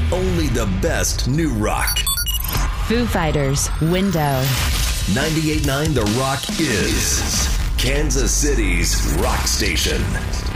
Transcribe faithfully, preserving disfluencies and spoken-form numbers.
only the best new rock. Foo Fighters, Window. ninety-eight point nine The Rock is Kansas City's rock station.